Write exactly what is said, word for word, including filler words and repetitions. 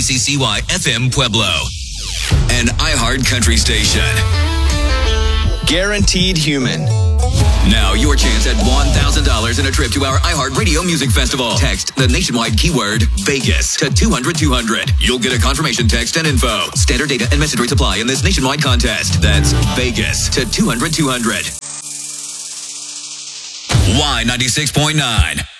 K C C Y F M Pueblo, an iHeart country station. Guaranteed Human. Now your chance at one thousand dollars and a trip to our iHeart Radio Music Festival. Text the nationwide keyword Vegas to two hundred two hundred. You'll get a confirmation text and info. Standard data and message rates apply in this nationwide contest. That's Vegas to two hundred two hundred. Y ninety-six point nine.